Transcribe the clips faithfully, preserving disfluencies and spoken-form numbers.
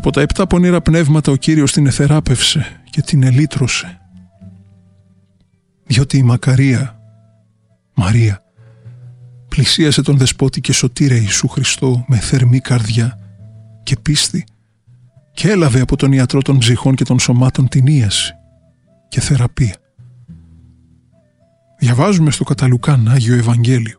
Από τα επτά πονηρά πνεύματα ο Κύριος την εθεράπευσε και την ελύτρωσε. Διότι η μακαρία, Μαρία, πλησίασε τον Δεσπότη και Σωτήρα Ιησού Χριστό με θερμή καρδιά και πίστη και έλαβε από τον ιατρό των ψυχών και των σωμάτων την ίαση και θεραπεία. Διαβάζουμε στο κατά Λουκάν Άγιο Ευαγγέλιο.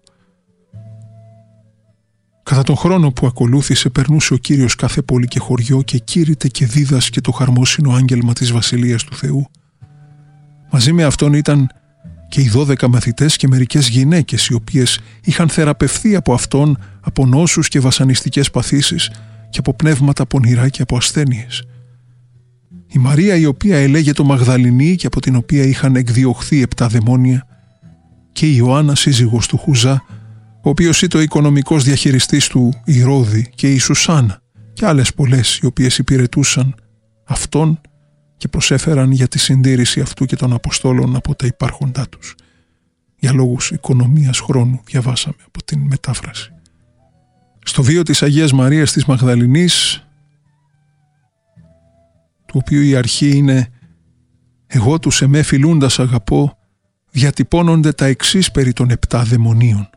Κατά τον χρόνο που ακολούθησε περνούσε ο Κύριος κάθε πόλη και χωριό και κήρυτε και δίδασκε το χαρμόσυνο άγγελμα της Βασιλείας του Θεού. Μαζί με αυτόν ήταν και οι δώδεκα μαθητές και μερικές γυναίκες οι οποίες είχαν θεραπευθεί από αυτόν από νόσους και βασανιστικές παθήσεις και από πνεύματα πονηρά και από ασθένειες. Η Μαρία η οποία ελέγεται Μαγδαληνή και από την οποία είχαν εκδιωχθεί επτά δαιμόνια και η Ιωάννα σύζυγος του Χουζά, ο οποίος ήταν ο οικονομικός διαχειριστής του Ηρώδη, και η Σουσάνα και άλλες πολλές οι οποίες υπηρετούσαν αυτόν και προσέφεραν για τη συντήρηση αυτού και των Αποστόλων από τα υπάρχοντά τους. Για λόγους οικονομίας χρόνου διαβάσαμε από την μετάφραση. Στο βίο της Αγίας Μαρίας της Μαγδαληνής, του οποίου η αρχή είναι «Εγώ τους εμέ φιλούντας αγαπώ», διατυπώνονται τα εξής περί των επτά δαιμονίων.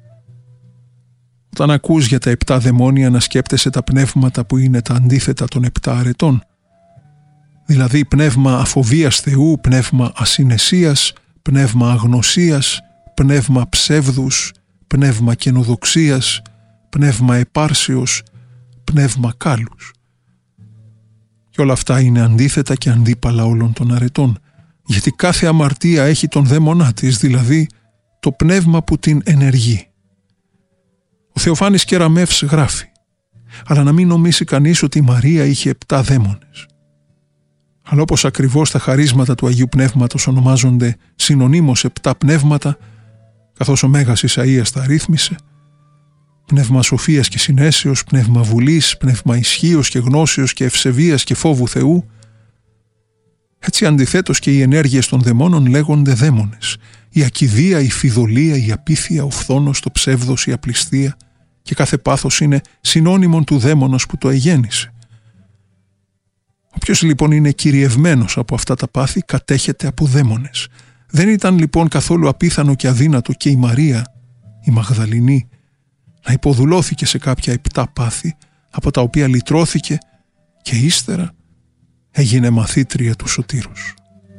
Όταν ακούς για τα επτά δαιμόνια να σκέπτεσαι τα πνεύματα που είναι τα αντίθετα των επτά αρετών, δηλαδή πνεύμα αφοβίας Θεού, πνεύμα ασυνεσίας, πνεύμα αγνωσίας, πνεύμα ψεύδους, πνεύμα καινοδοξίας, πνεύμα επάρσεως, πνεύμα κάλους. Και όλα αυτά είναι αντίθετα και αντίπαλα όλων των αρετών, γιατί κάθε αμαρτία έχει τον δαίμονά της, δηλαδή το πνεύμα που την ενεργεί. Ο Θεοφάνης Κεραμεύς γράφει, αλλά να μην νομίσει κανείς ότι η Μαρία είχε επτά δαίμονες. Αλλά όπως ακριβώς τα χαρίσματα του Αγίου Πνεύματος ονομάζονται συνωνύμως επτά πνεύματα, καθώς ο Μέγας Ισαΐας τα ρύθμισε, πνεύμα σοφίας και συνέσεως, πνεύμα βουλής, πνεύμα ισχύος και γνώσεως και ευσεβίας και φόβου Θεού, έτσι αντιθέτως και οι ενέργειες των δαιμόνων λέγονται δαίμονες. Η ακηδία, η φιδωλία, η απίθεια, ο φθόνος, το ψεύδος, η απληστία και κάθε πάθος είναι συνώνυμον του δαίμονος που το εγέννησε. Όποιος λοιπόν είναι κυριευμένος από αυτά τα πάθη κατέχεται από δαίμονες. Δεν ήταν λοιπόν καθόλου απίθανο και αδύνατο και η Μαρία, η Μαγδαληνή, να υποδουλώθηκε σε κάποια επτά πάθη από τα οποία λυτρώθηκε και ύστερα έγινε μαθήτρια του Σωτήρους.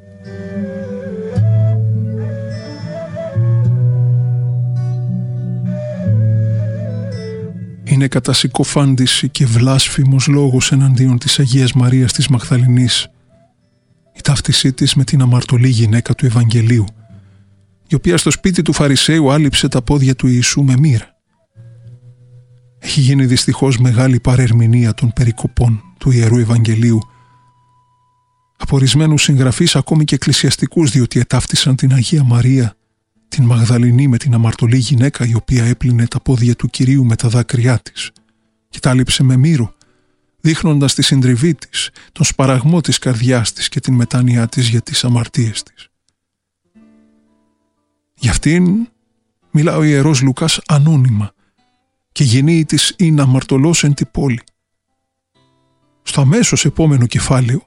Είναι κατά συκοφάντηση και βλάσφημος λόγος εναντίον της Αγίας Μαρίας της Μαγδαληνής η ταύτισή της με την αμαρτωλή γυναίκα του Ευαγγελίου, η οποία στο σπίτι του Φαρισαίου άλυψε τα πόδια του Ιησού με μοίρα. Έχει γίνει δυστυχώς μεγάλη παρερμηνία των περικοπών του Ιερού Ευαγγελίου από ορισμένους συγγραφείς, ακόμη και εκκλησιαστικούς, διότι ετάφτισαν την Αγία Μαρία την Μαγδαληνή με την αμαρτωλή γυναίκα η οποία έπλυνε τα πόδια του Κυρίου με τα δάκρυά της και τα άλυψε με μύρο, δείχνοντας τη συντριβή της, τον σπαραγμό της καρδιάς της και την μετάνοιά της για τις αμαρτίες της. Γι' αυτήν μιλά ο Ιερός Λουκάς ανώνυμα και γεννήη της είναι αμαρτωλός εν τη πόλη. Στο αμέσως επόμενο κεφάλαιο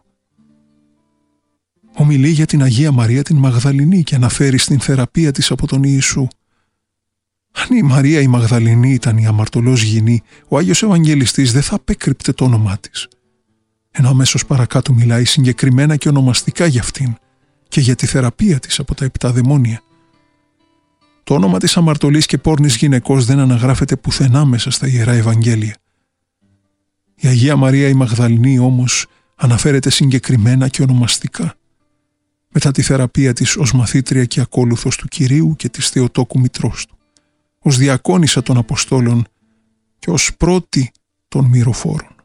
ομιλεί για την Αγία Μαρία την Μαγδαληνή και αναφέρει στην θεραπεία της από τον Ιησού. Αν η Μαρία η Μαγδαληνή ήταν η αμαρτωλός γυνή, ο Άγιος Ευαγγελιστής δεν θα απέκρυπτε το όνομά της. Ενώ αμέσως παρακάτω μιλάει συγκεκριμένα και ονομαστικά για αυτήν και για τη θεραπεία της από τα επτά δαιμόνια. Το όνομα της αμαρτωλής και πόρνης γυναικός δεν αναγράφεται πουθενά μέσα στα Ιερά Ευαγγέλια. Η Αγία Μαρία η Μαγδαληνή όμως αναφέρεται συγκεκριμένα και ονομαστικά μετά τη θεραπεία της ως μαθήτρια και ακόλουθος του Κυρίου και της Θεοτόκου μητρός του, ως διακόνισσα των Αποστόλων και ως πρώτη των μυροφόρων.